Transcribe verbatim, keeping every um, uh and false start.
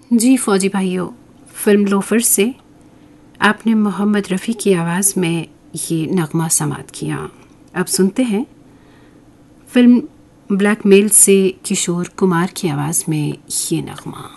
जी फौजी भाइयों, film loafer से आपने मोहम्मद रफ़ी की आवाज़ में ये नगमा समात किया। अब सुनते हैं फिल्म ब्लैकमेल से किशोर कुमार की आवाज़ में ये नगमा।